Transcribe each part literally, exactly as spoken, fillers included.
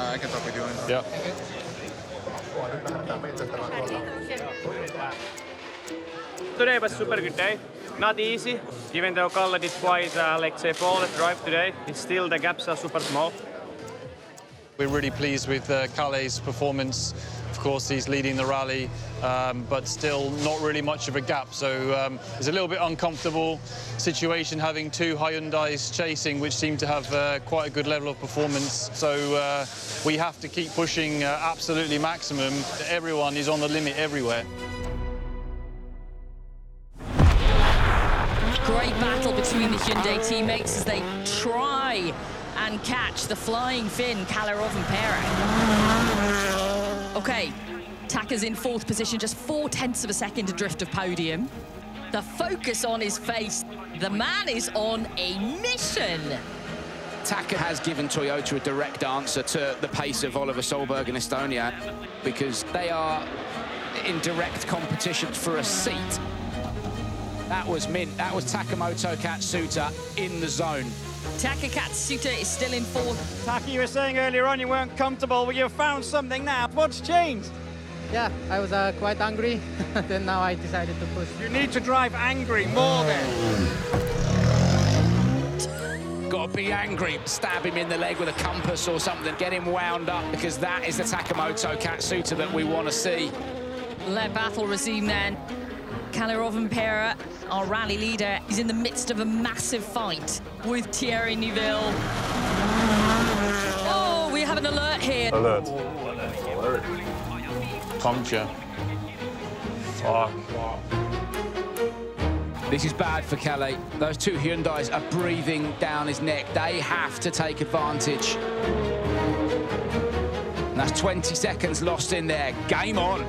Uh, I can talk with you. Yeah. Today was a super good day. Not easy, even though Kalle did quite, uh, let's say, flawless drive today. It's still the gaps are super small. We're really pleased with uh, Kalle's performance. Of course, he's leading the rally, um, but still not really much of a gap. So um, it's a little bit uncomfortable situation having two Hyundais chasing, which seem to have uh, quite a good level of performance. So uh, we have to keep pushing uh, absolutely maximum. Everyone is on the limit everywhere. Great battle between the Hyundai teammates as they try and catch the flying Finn, Kalle Rovanperä. Okay, Taka's in fourth position, just four tenths of a second adrift of podium. The focus on his face, the man is on a mission. Taka has given Toyota a direct answer to the pace of Oliver Solberg in Estonia because they are in direct competition for a seat. That was mint. That was Takamoto Katsuta in the zone. Taka Katsuta is still in fourth. Taka, you were saying earlier on you weren't comfortable, but you've found something now. What's changed? Yeah, I was uh, quite angry. Then now I decided to push. You need to drive angry more then. Got to be angry. Stab him in the leg with a compass or something. Get him wound up because that is the Takamoto Katsuta that we want to see. Let battle resume then. Kalle Rovanperä, our rally leader, is in the midst of a massive fight with Thierry Neuville. Oh, we have an alert here. Alert. Alert. Puncture. Fuck. This is bad for Kalle. Those two Hyundais are breathing down his neck. They have to take advantage. And that's twenty seconds lost in there. Game on.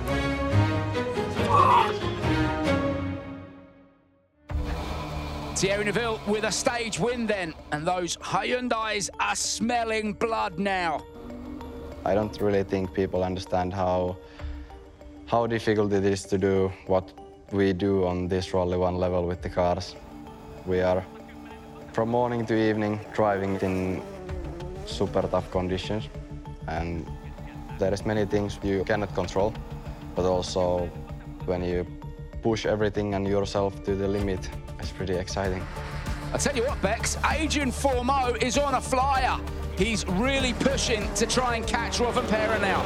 Thierry Neuville with a stage win then, and those Hyundais are smelling blood now. I don't really think people understand how how difficult it is to do what we do on this Rally One level with the cars. We are from morning to evening driving in super tough conditions, and there is many things you cannot control, but also when you push everything and yourself to the limit, it's pretty exciting. I'll tell you what, Bex, Adrian Fourmeau is on a flyer. He's really pushing to try and catch Rovanperä now.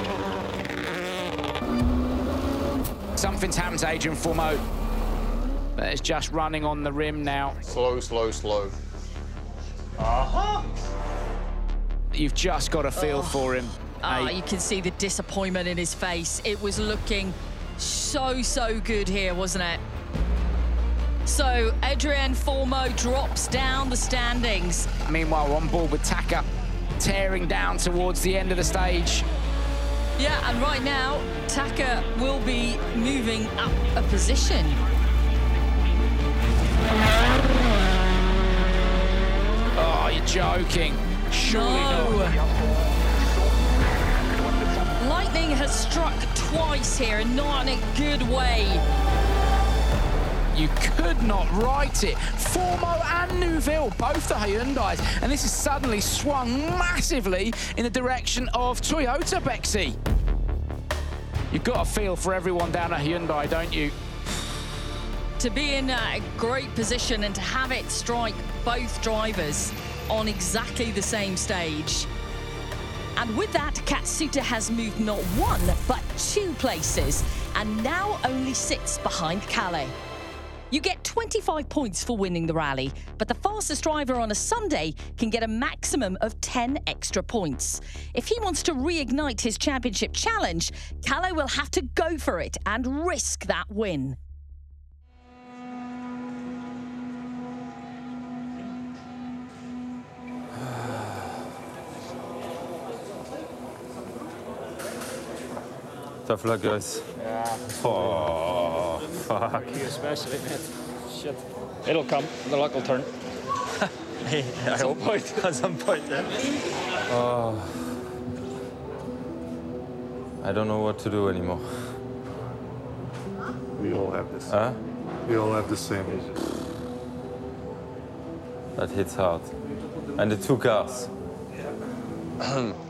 Something's happened to Adrian Fourmeau. But it's just running on the rim now. Slow, slow, slow. Uh-huh. You've just got a feel oh. for him. Ah, you can see the disappointment in his face. It was looking so, so good here, wasn't it? So, Adrian Fourmeau drops down the standings. Meanwhile, on board with Taka, tearing down towards the end of the stage. Yeah, and right now, Taka will be moving up a position. Oh, you're joking. Surely no. not. Lightning has struck twice here, and not in a good way. You could not write it. Fourmeau and Neuville, both the Hyundais, and this has suddenly swung massively in the direction of Toyota, Bexy. You've got a feel for everyone down at Hyundai, don't you? To be in a great position and to have it strike both drivers on exactly the same stage. And with that, Katsuta has moved not one, but two places, and now only sits behind Kalle. You get twenty-five points for winning the rally, but the fastest driver on a Sunday can get a maximum of ten extra points. If he wants to reignite his championship challenge, Kalle will have to go for it and risk that win. Tough luck, guys. Yeah. Oh, fuck. You especially, man. Shit. It'll come. The luck will turn. Hey, at some point. At some point, yeah. Oh. I don't know what to do anymore. We all have this. Huh? We all have the same. That hits hard. And the two cars.